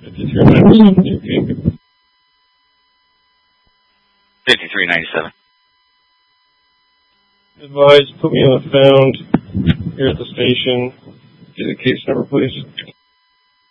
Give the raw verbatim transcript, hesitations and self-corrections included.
fifty-three ninety-seven. fifty-three ninety-seven. Advise, put me on the found here at the station. Get a case number, please.